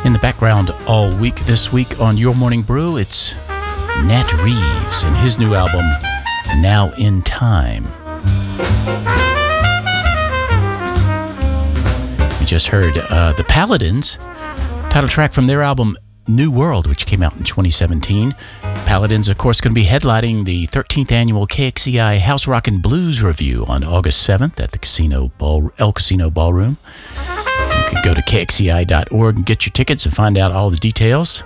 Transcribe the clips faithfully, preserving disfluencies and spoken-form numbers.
In the background all week this week on Your Morning Brew, it's Nat Reeves and his new album, Now in Time. We just heard uh, The Paladins, title track from their album New World, which came out in twenty seventeen. Paladins, of course, going to be headlining the thirteenth annual K X C I House Rock and Blues Review on August seventh at the Casino Ball, El Casino Ballroom. You can go to K X C I dot org and get your tickets and find out all the details.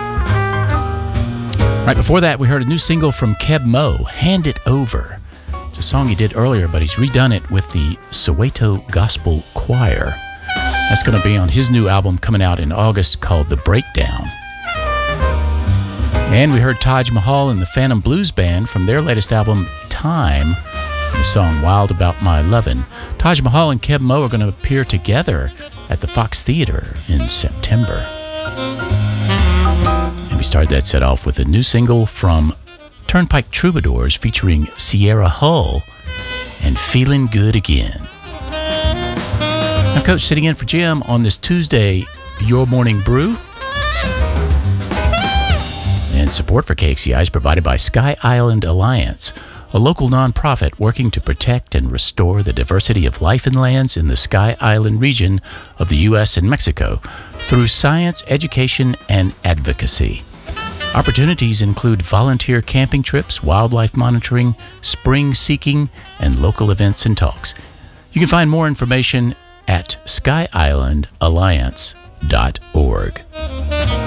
Right before that, we heard a new single from Keb Mo, Hand It Over. It's a song he did earlier, but he's redone it with the Soweto Gospel Choir. That's going to be on his new album coming out in August called The Breakdown. And we heard Taj Mahal and the Phantom Blues Band from their latest album, Time, the song Wild About My Lovin'. Taj Mahal and Keb Mo are going to appear together at the Fox Theater in September. And we started that set off with a new single from Turnpike Troubadours featuring Sierra Hull and Feelin' Good Again. I'm Coach sitting in for Jim on this Tuesday, Your Morning Brew. And support for K X C I is provided by Sky Island Alliance, a local nonprofit working to protect and restore the diversity of life and lands in the Sky Island region of the U S and Mexico through science, education, and advocacy. Opportunities include volunteer camping trips, wildlife monitoring, spring seeking, and local events and talks. You can find more information at sky island alliance dot org.